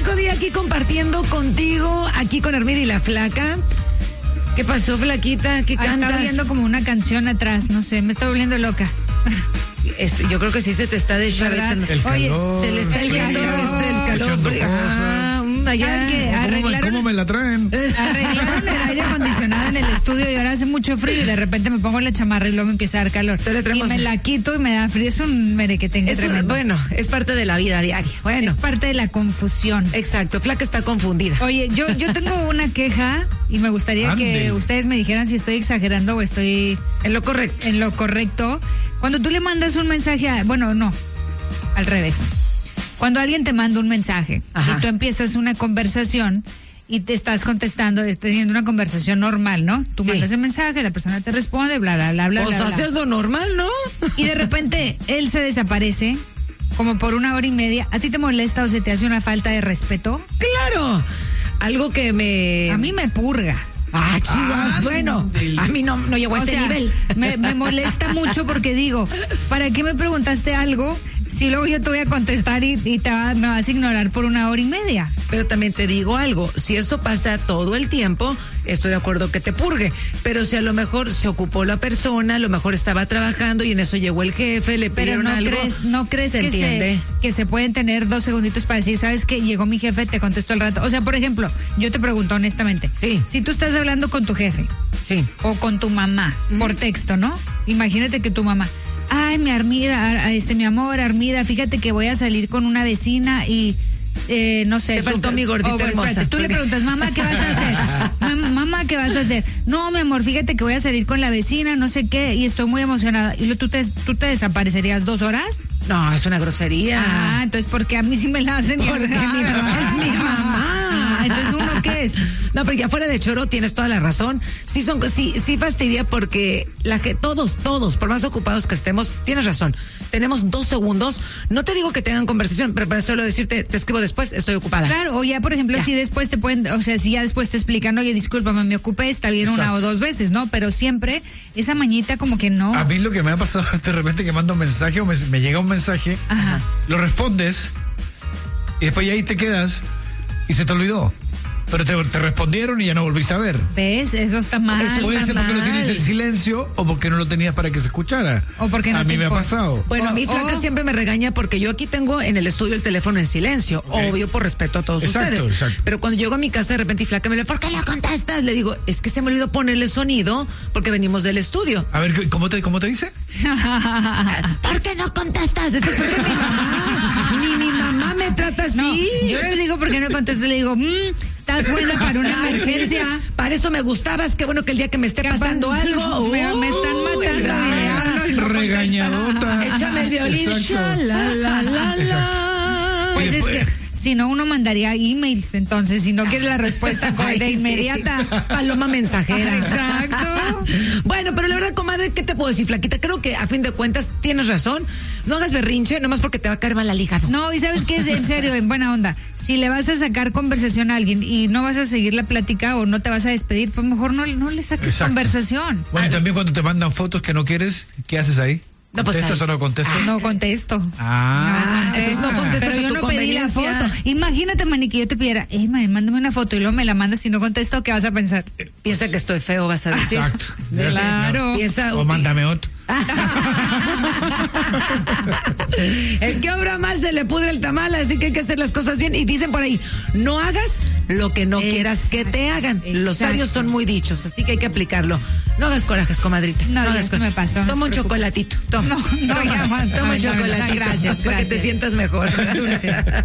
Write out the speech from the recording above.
rico día aquí compartiendo contigo, aquí con Armida y la Flaca. ¿Qué pasó, Flaquita? ¿Qué cantas? Estaba viendo como una canción atrás, no sé, me está volviendo loca. Yo creo que sí se te está deschavetando. El calor. Oye, se le está yendo el calor. ¿Cómo me la traen? Arreglaron el aire acondicionado en el estudio y ahora hace mucho frío y de repente me pongo la chamarra y luego me empieza a dar calor. Y me la quito y me da frío. Es un merequetengue tremendo. Bueno, es parte de la vida diaria. Bueno. Es parte de la confusión. Exacto, Flaca está confundida. Oye, yo tengo una queja y me gustaría que ustedes me dijeran si estoy exagerando o estoy en lo correcto. En lo correcto. Cuando tú le mandas un mensaje al revés. Cuando alguien te manda un mensaje y tú empiezas una conversación y te estás contestando, teniendo una conversación normal, ¿no? Tú mandas el mensaje, la persona te responde, bla, bla, bla, bla, pues bla. haces lo normal, ¿no? Y de repente él se desaparece como por 1 hora y media. ¿A ti te molesta o se te hace una falta de respeto? ¡Claro! Algo que a mí me purga. Chihuahua. Bueno, a mí no llegó a ese nivel. Me molesta mucho porque digo, ¿para qué me preguntaste algo si luego yo te voy a contestar y me vas a ignorar por 1 hora y media? Pero también te digo algo, si eso pasa todo el tiempo, estoy de acuerdo que te purgue, pero si a lo mejor se ocupó la persona, a lo mejor estaba trabajando y en eso llegó el jefe, le pidieron algo. ¿No crees que se pueden tener 2 segunditos para decir, sabes que llegó mi jefe, te contesto al rato? O sea, por ejemplo, yo te pregunto honestamente, si tú estás hablando con tu jefe o con tu mamá por texto, ¿no? Imagínate que tu mamá, ay, mi Armida, mi amor, Armida, fíjate que voy a salir con una vecina y no sé. Te faltó mi gordita hermosa. Espérate, tú le preguntas, mamá, ¿qué vas a hacer? Mamá, ¿qué vas a hacer? No, mi amor, fíjate que voy a salir con la vecina, no sé qué, y estoy muy emocionada. ¿Y tú te desaparecerías 2 horas? No, es una grosería. Entonces, ¿por qué a mí sí me la hacen? Porque mi mamá es mi mamá. Entonces, ¿uno qué es? No, pero ya fuera de choro tienes toda la razón. Sí fastidia porque todos, por más ocupados que estemos, tienes razón. Tenemos 2 segundos. No te digo que tengan conversación, pero para solo decirte, te escribo después, estoy ocupada. Claro, o ya, por ejemplo, si después te pueden, o sea, si ya después te explican, oye, discúlpame, me ocupé, está bien. Exacto. 1 o 2 veces, ¿no? Pero siempre esa mañita como que no. A mí lo que me ha pasado es de repente que mando un mensaje o me llega un mensaje, lo respondes y después ya ahí te quedas y se te olvidó. Pero te respondieron y ya no volviste a ver. ¿Ves? Eso está mal. Puede ser porque lo tienes en silencio o porque no lo tenías para que se escuchara. O porque no a mí me ha pasado. Bueno, a mí Flaca siempre me regaña porque yo aquí tengo en el estudio el teléfono en silencio. Obvio, por respeto a todos ustedes. Exacto. Pero cuando llego a mi casa de repente y Flaca me dice, ¿por qué no contestas? Le digo, es que se me olvidó ponerle sonido porque venimos del estudio. A ver, ¿cómo te dice? ¿Por qué no contestas? Esto es porque mi mamá me trata así. No, yo le digo, ¿por qué no contestas? Le digo, estás buena para una emergencia. Para eso me gustabas. Qué bueno que el día que me esté pasando algo. Me están matando. Regañadota. Échame el violín. Pues es que si no, uno mandaría emails, entonces, si no quiere la respuesta de inmediata. Paloma mensajera. Exacto. Bueno, pero la verdad, comadre, ¿qué te puedo decir, Flaquita? Creo que a fin de cuentas tienes razón. No hagas berrinche, nomás porque te va a caer mal al hígado. No, y ¿sabes qué es? En serio, en buena onda. Si le vas a sacar conversación a alguien y no vas a seguir la plática o no te vas a despedir, pues mejor no le saques conversación. Bueno, y también cuando te mandan fotos que no quieres, ¿qué haces ahí? No, pues, ¿Contestas o no contestas? No contesto. Entonces no contestas. Pero yo no pedí la foto. Imagínate, Manny, que yo te pidiera, mándame una foto y luego me la mandas y no contesto, ¿qué vas a pensar? Piensa que estoy feo, vas a decir. Exacto. Claro. O mándame otro. El que obra mal se le pudre el tamal, así que hay que hacer las cosas bien. Y dicen por ahí, no hagas lo que no quieras que te hagan. Exacto. Los sabios son muy dichos, así que hay que aplicarlo. No hagas corajes, comadrita. No hagas eso me pasó. Toma un chocolatito. Toma un chocolatito. Gracias. Para que te sientas mejor.